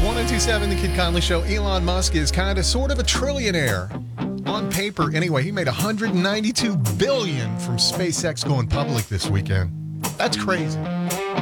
1027, The Kid Conley Show. Elon Musk is kind of sort of a trillionaire. On paper, anyway, he made $192 billion from SpaceX going public this weekend. That's crazy.